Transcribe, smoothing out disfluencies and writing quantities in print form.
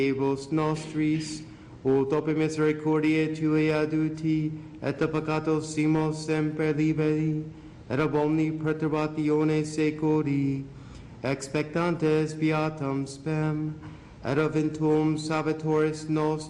Vos nostris, ut ope misericordiae Tuae aduti, et de peccatos simos semper liberi, et ab omni perturbatione seculi, expectantes beatam spem, et of intum Salvatoris nos